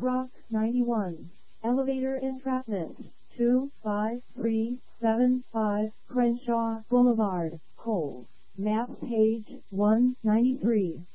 Rock 91. Elevator entrapment 25375 Crenshaw Boulevard, Cole. Map page 193.